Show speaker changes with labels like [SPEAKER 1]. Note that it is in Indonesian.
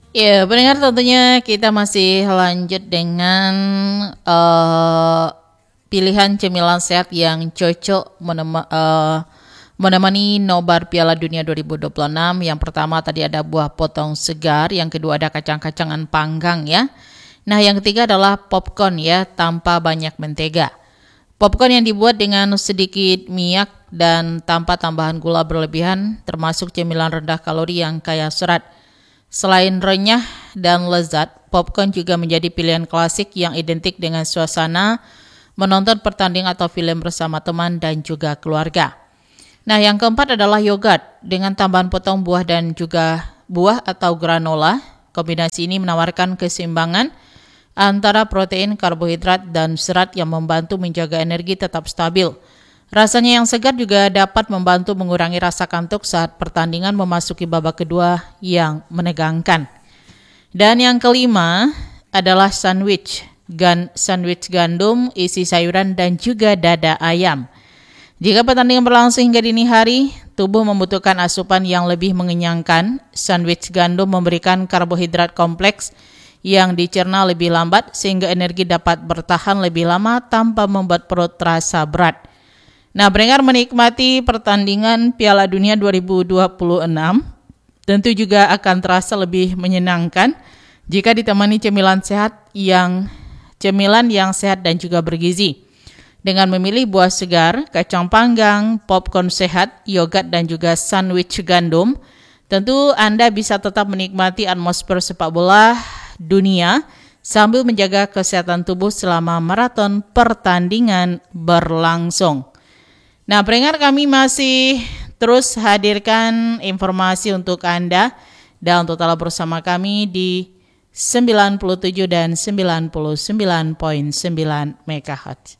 [SPEAKER 1] Ya, pendengar tentunya kita masih lanjut dengan eh, pilihan cemilan sehat yang cocok menemani nobar Piala Dunia 2026. Yang pertama tadi ada buah potong segar, yang kedua ada kacang-kacangan panggang ya. Nah, yang ketiga adalah popcorn ya, tanpa banyak mentega. Popcorn yang dibuat dengan sedikit minyak dan tanpa tambahan gula berlebihan, termasuk cemilan rendah kalori yang kaya serat. Selain renyah dan lezat, popcorn juga menjadi pilihan klasik yang identik dengan suasana menonton pertandingan atau film bersama teman dan juga keluarga. Nah, yang keempat adalah yogurt dengan tambahan potong buah dan juga buah atau granola. Kombinasi ini menawarkan keseimbangan antara protein, karbohidrat, dan serat yang membantu menjaga energi tetap stabil. Rasanya yang segar juga dapat membantu mengurangi rasa kantuk saat pertandingan memasuki babak kedua yang menegangkan. Dan yang kelima adalah sandwich gandum, isi sayuran, dan juga dada ayam. Jika pertandingan berlangsung hingga dini hari, tubuh membutuhkan asupan yang lebih mengenyangkan. Sandwich gandum memberikan karbohidrat kompleks yang dicerna lebih lambat sehingga energi dapat bertahan lebih lama tanpa membuat perut terasa berat. Nah, pendengar menikmati pertandingan Piala Dunia 2026 tentu juga akan terasa lebih menyenangkan jika ditemani cemilan yang sehat dan juga bergizi. Dengan memilih buah segar, kacang panggang, popcorn sehat, yogurt dan juga sandwich gandum, tentu Anda bisa tetap menikmati atmosfer sepak bola dunia sambil menjaga kesehatan tubuh selama maraton pertandingan berlangsung. Nah, pendengar, kami masih terus hadirkan informasi untuk Anda dan tetaplah bersama kami di 97 dan 99.9 MHz.